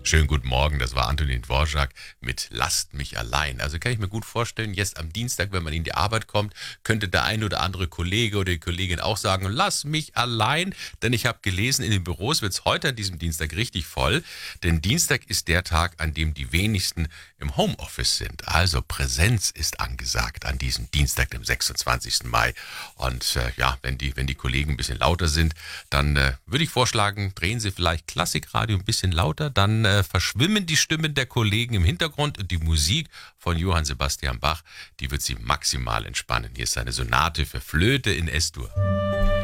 Schönen guten Morgen, das war Antonin Dvorak mit Lasst mich allein. Also kann ich mir gut vorstellen, jetzt am Dienstag, wenn man in die Arbeit kommt, könnte der ein oder andere Kollege oder die Kollegin auch sagen, lass mich allein, denn ich habe gelesen, in den Büros wird es heute an diesem Dienstag richtig voll, denn Dienstag ist der Tag, an dem die wenigsten im Homeoffice sind. Also Präsenz ist angesagt an diesem Dienstag, dem 26. Mai. Und ja, wenn die Kollegen ein bisschen lauter sind, dann würde ich vorschlagen, drehen Sie vielleicht Klassikradio ein bisschen lauter, dann verschwimmen die Stimmen der Kollegen im Hintergrund und die Musik von Johann Sebastian Bach, die wird Sie maximal entspannen. Hier ist seine Sonate für Flöte in S-Dur.